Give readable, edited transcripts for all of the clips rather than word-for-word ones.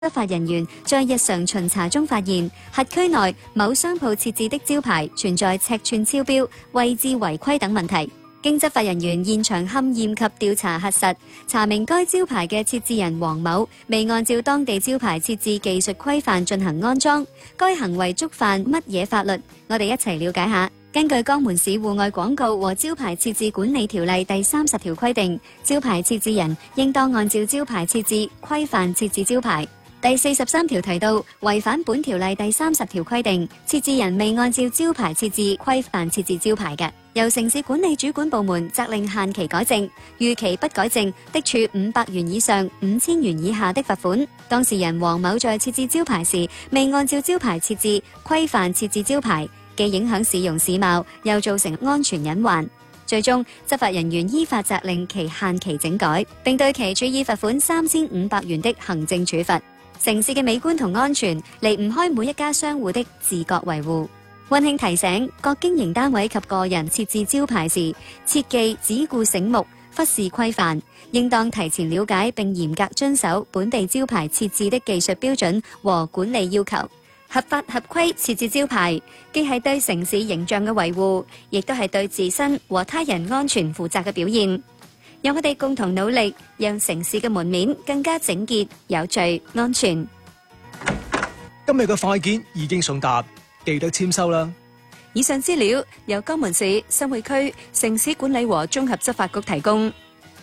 執法人員在日常巡查中發現，轄區內某商鋪設置的招牌存在尺寸超標、位置違規等問題。經執法人員現場勘驗及調查核實，查明該招牌嘅設置人黃某未按照當地招牌設置技術規範進行安裝，該行為觸犯乜嘢法律？我哋一齊了解下。根據江門市戶外廣告和招牌設置管理條例第30條規定，招牌設置人應當按照招牌設置規範設置招牌。第43條提到，違反本條例第30條規定，設置人未按照招牌設置規範設置招牌嘅，由城市管理主管部門責令限期改正，逾期不改正的處500元以上5000元以下的罰款。當事人黃某在設置招牌時未按照招牌設置規範設置招牌，既影響市容市貌，又造成安全隱患。最終，執法人員依法責令其限期整改，並對其處以罰款3500元的行政處罰。城市嘅美觀同安全離唔開每一家商戶的自覺維護。溫馨提醒各經營單位及個人設置招牌時，切忌只顧醒目，忽視規範，應當提前了解並嚴格遵守本地招牌設置的技術標準和管理要求。合法合規設置招牌，既係對城市形象嘅維護，亦都係對自身和他人安全負責嘅表現。讓我哋共同努力，讓城市嘅門面更加整潔、有序、安全。 今日嘅快件已經送達，記得簽收啦。 以上資料由江門市新會區城市管理和綜合執法局提供。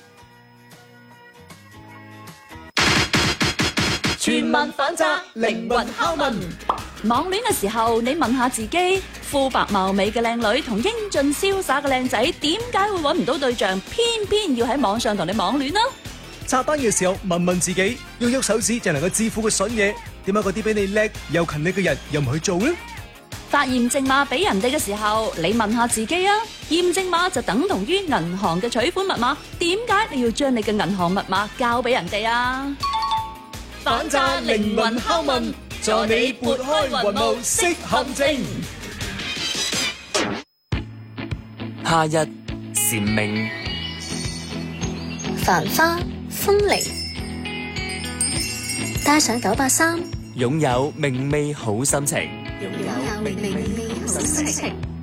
全民反詐，靈魂拷問。 網戀嘅時候，你問下自己，膚白貌美嘅靚女同英俊瀟灑嘅靚仔，點解會揾唔到對象，偏偏要喺網上同你網戀呢？ 刷單嘅時候，問問自己，喐喐手指就能夠致富嘅筍嘢，點解嗰啲比你叻又勤力嘅人又唔去做呢？ 發驗證碼俾人哋嘅時候，你問下自己啊，驗證碼就等同於銀行嘅取款密碼，點解你要將你嘅銀行密碼交俾人哋啊？ 反詐靈魂拷問，助你撥開雲霧識陷阱。 夏日蟬鳴， 繁花風鈴，帶上983， 擁有明媚好心情。 擁有明媚好心情。